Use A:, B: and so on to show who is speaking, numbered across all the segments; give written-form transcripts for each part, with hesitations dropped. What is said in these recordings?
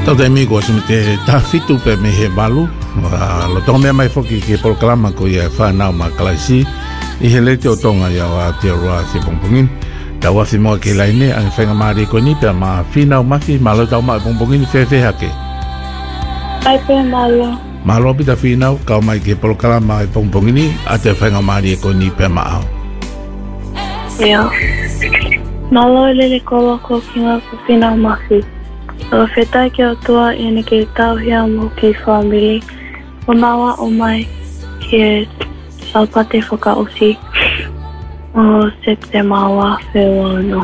A: Tau te amigo se me te tafitu pe me he balu. Lo tonga mea mai foki ke programa ko ia whanau ma kalaisi. I he lete o tonga ia wa te roa se pongpongin. Ta wafi moa ke laine ang whenga maari ko ni pe ma whinau mafi ma lo tau ma pongpongin whewhe hake.
B: Ai pe malo.
A: Malo pita whinau kau mai ke programa i pongpongini a te whenga maari ko ni pe ma au.
B: Ia. Malo lele kola ko kinga ko whinau mafi. O whetai ki o tua ene ke tauhia mo ki whamili. O mawa o mai ke salpate whakaosi o septema wa whewano.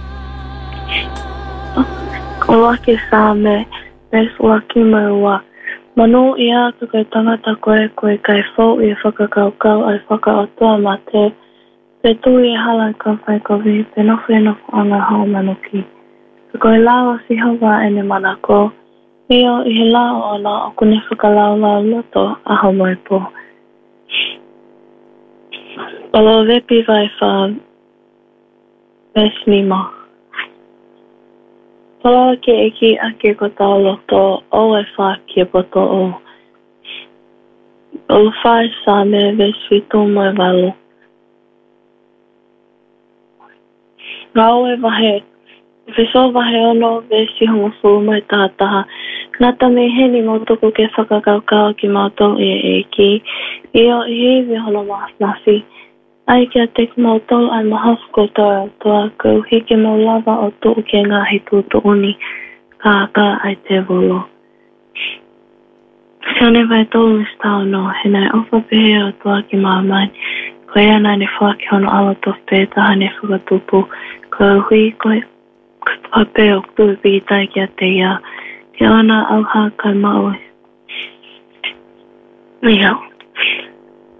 B: O wake sāme, mes waki maua. Manu ia tu kai tangata koe kai fau i whakakaukau ai whakaotua ma te petu i halan ka whai kovi pe nofo anga hao manuki. Koe lao si hawa ene manako. Io i he lao ona o kune whakalao loto a homoi po. Palo vepi vai wha mesnima. Palo ke eki ake ko tau loto o e wha ki poto o. O whai sa me veswi tōmoi walo. Ngau e wahe. Wheso wahe ono vesi hongo fu mai tātaha. Nata me heni mo tuku ke whakakaukau ki mātou e ki. Io i hewe hono mahnasi. Ai kia tek mātou ai mahafko toa kou hike mo lava o tuu ke ngahi tūtu uni. Ka ai te volo. Sione vai tōlu stau no. Henai ofa pehe o toa ki māmai. Koe ana ne whaki hono ala tof pētaha ne whakatupu. Kou hui koe. Hape o tupi tai kia te ia. Te ana au ha kai maue. Miau.